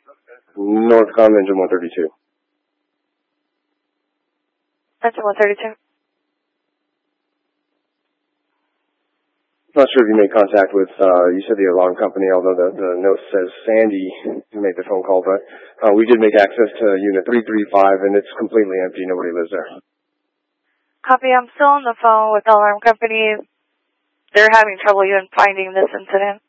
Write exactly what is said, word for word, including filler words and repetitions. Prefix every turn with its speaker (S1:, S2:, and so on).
S1: Northcom engine one thirty-two.
S2: Engine one thirty-two.
S1: Not sure if you made contact with, uh, you said the alarm company, although the, the note says Sandy who made the phone call, but uh, we did make access to unit three three five, and it's completely empty. Nobody lives there.
S2: Copy. I'm still on the phone with the alarm company. They're having trouble even finding this incident.